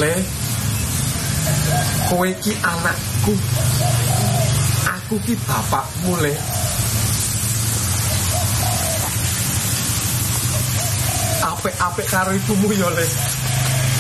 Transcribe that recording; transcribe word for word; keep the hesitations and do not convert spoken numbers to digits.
Le, kowe ki anakku, aku ki bapakmu, Le. Apik-apik karo ibumu ya, Le.